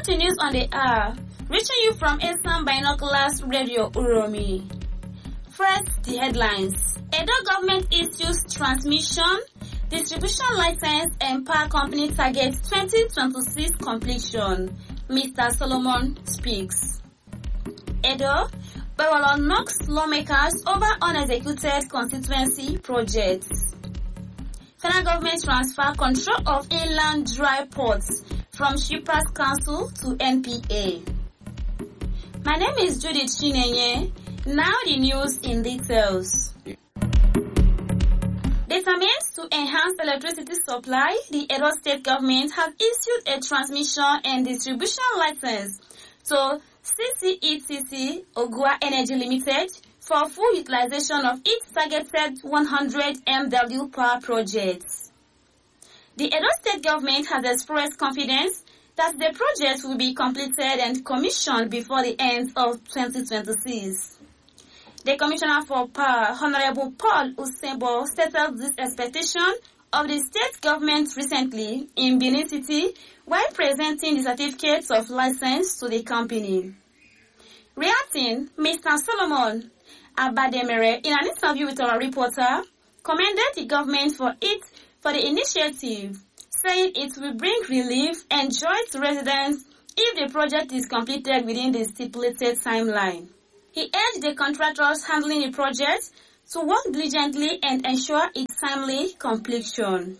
got the news on the hour, reaching you from Eastern Binoculars Radio Uromi. First, the headlines. Edo government issues transmission, distribution license and power company targets 2026 completion. Mr. Solomon speaks. Edo, Bewolo knocks lawmakers over unexecuted constituency projects. Federal government transfer control of inland dry ports from Shippers Council to NPA. My name is Judith Chinenye. Now the news in details. Determined to enhance electricity supply, the Edo State government has issued a transmission and distribution license to CCETC Ogua Energy Limited for full utilization of its targeted 100 MW power projects. The Edo State government has expressed confidence that the project will be completed and commissioned before the end of 2026. The Commissioner for Power, Honorable Paul Usembo, stated this expectation of the state government recently in Benin City while presenting the certificates of license to the company. Reacting, Mr. Solomon Abademere, in an interview with our reporter, commended the government for the initiative, saying it will bring relief and joy to residents if the project is completed within the stipulated timeline. He urged the contractors handling the project to work diligently and ensure its timely completion.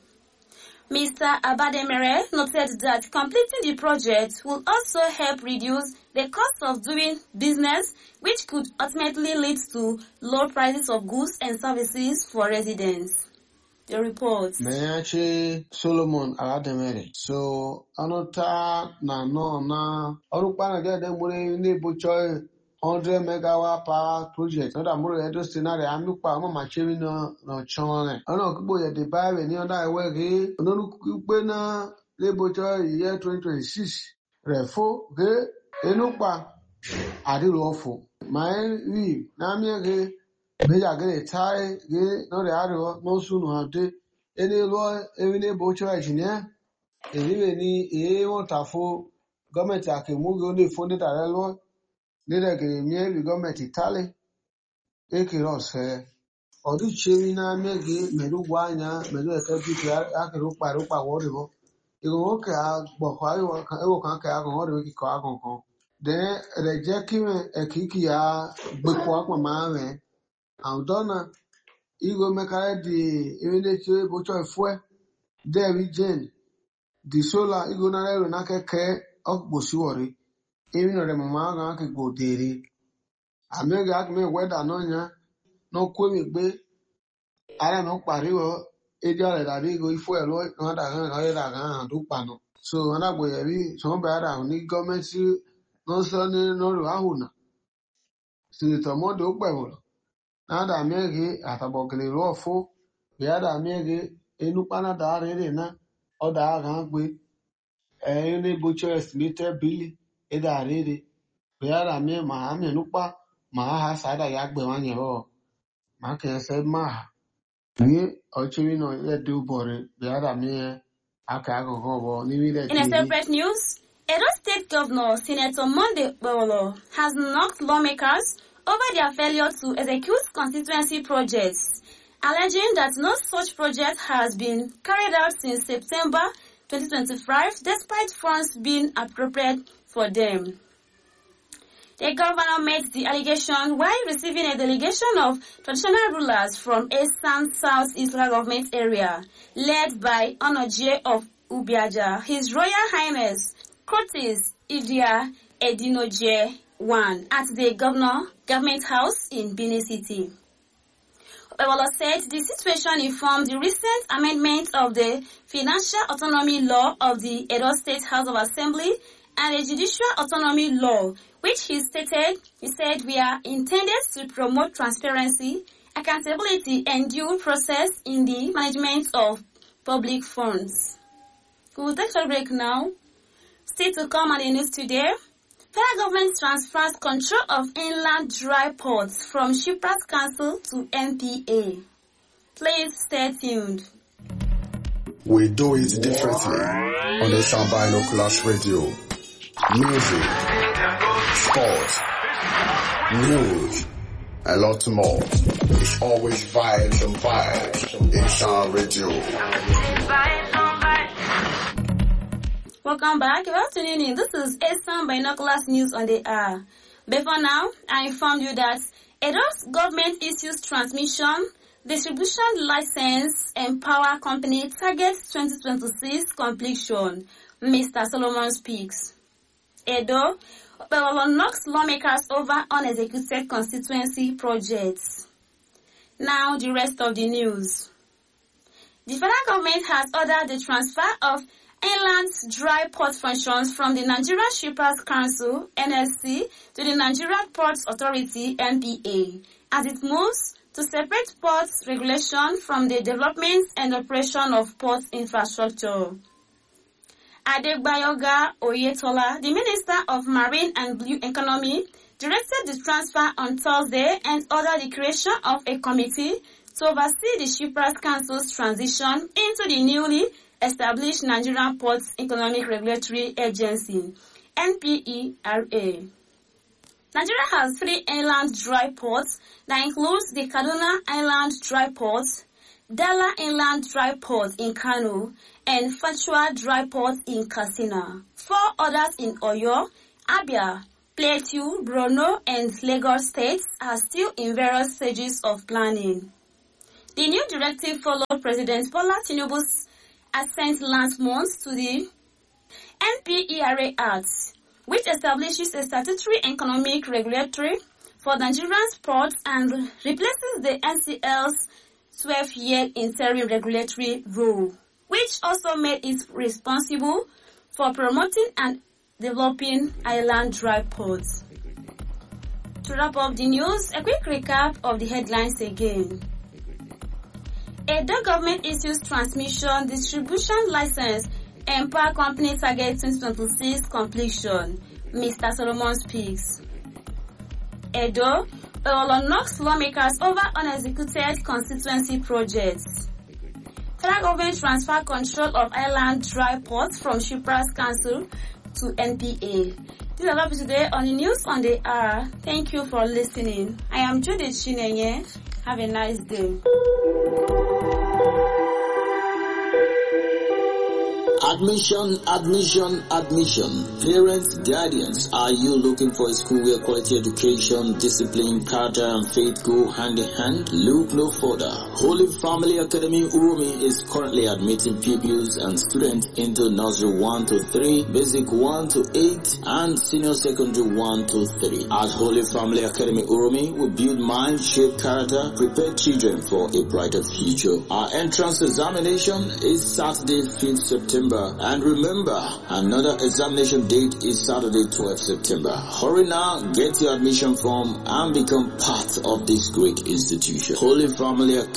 Mr. Abademere noted that completing the project will also help reduce the cost of doing business, which could ultimately lead to low prices of goods and services for residents. The report. Meyachi Solomon Abademere. So, anota na no na orukpa na de mure ni bucho 100 megawatt power project. No da mure Edo scenario amukpa mo machiri no chone. Ono kubo ye de bawe ni onda ewe ono kupe na le bucho year 2026. Refo ge enukpa adirofu. My we na mi Beja gere tai ge no re aro no sunu ade eni lo evine bocho engineer eni ni e won tafo government akemu ge oni fund dare lo ni re gere mi e government Italy e ki ro se odu chemi na mege meru gwanya meru eke bi akero pa wo re bo igo ke agbo kwa yo kan ewo kan ke agon re ki ko agon kan de re je ki me ekiki ya gbe ko apon ma re Audona Igo Mekare di Evineche Bocho Fue, Devi Jane, di Sola Igo Narero Nakeke, Okboshuori, even a Mamaga go deri. Amega me weather nonya, no quimmy be, I don't know Pario, Edia Davigo, if we're not a Dupano. So, Anagwe, some bad on the government, no son, no Rahuna. So, the Tomodo Bevolo. Nada mege atabogele rofo biada mege enupana da rere na oda gangbe ene bucho estimated billy eda rere biada me ma amenupa ma ha sada yagbe wanye ho ma ke se ma ni ochiri no le do bore biada me aka gogo ni wi. In a separate news, Edo State Governor Senator Monday Bewolo has knocked lawmakers over their failure to execute constituency projects, alleging that no such project has been carried out since September 2025, despite funds being appropriated for them. The governor made the allegation while receiving a delegation of traditional rulers from Eastern Southeast government area, led by Onoje of Ubiaja, His Royal Highness Curtis Idia Edinoje I at the government house in Benin City. Bewolo said the situation informed the recent amendment of the Financial Autonomy Law of the Edo State House of Assembly and the Judicial Autonomy Law, which he said we are intended to promote transparency, accountability, and due process in the management of public funds. We will take a break now. Still to come on the news today. Federal government transfers control of inland dry ports from Shippers Council to NPA. Please stay tuned. We do it differently on the Eastern Binoculars Radio. music, sports, news, and lots more. It's always vibes and vibes in Sound Radio. Welcome back. You're tuning in. This is Esan Binoculars News on the Air. Before now, I informed you that Edo's government issues transmission, distribution license, and power company targets 2026 completion. Mr. Solomon speaks. Edo knocks lawmakers over unexecuted constituency projects. Now the rest of the news. The federal government has ordered the transfer of inland dry port functions from the Nigeria Shippers Council, NSC, to the Nigeria Ports Authority, NPA, as it moves to separate ports regulation from the development and operation of port infrastructure. Adegbayoga Oyetola, the Minister of Marine and Blue Economy, directed the transfer on Thursday and ordered the creation of a committee to oversee the Shippers Council's transition into the newly established Nigerian Ports Economic Regulatory Agency, NPERA. Nigeria has 3 inland dry ports that includes the Kaduna Inland Dry Port, Dala Inland Dry Port in Kano, and Fachua Dry Port in Katsina. 4 others in Oyo, Abia, Plateau, Borno, and Lagos states are still in various stages of planning. The new directive followed President Bola Tinubu's assent last month to the NPERA Act, which establishes a statutory economic regulatory for Nigerian ports and replaces the NCL's 12-year interim regulatory rule, which also made it responsible for promoting and developing island dry ports. To wrap up the news, a quick recap of the headlines again. Edo government issues transmission, distribution license, and power company target 2026 completion. Mr. Solomon speaks. Edo knocks lawmakers over unexecuted constituency projects. Federal government transfer control of island dry ports from Shippers Council to NPA. This is all for today on the news on the hour. Thank you for listening. I am Judith Chinenye. Have a nice day. Admission. Parents, guardians, are you looking for a school where quality education, discipline, character, and faith go hand in hand? Look no further. Holy Family Academy Urumi is currently admitting pupils and students into nursery 1 to 3, basic 1 to 8, and senior secondary 1 to 3. At Holy Family Academy Urumi, we build mind, shape character, prepare children for a brighter future. Our entrance examination is Saturday, 5th September. And remember, another examination date is Saturday, 12th September. Hurry now, get your admission form and become part of this great institution. Holy Family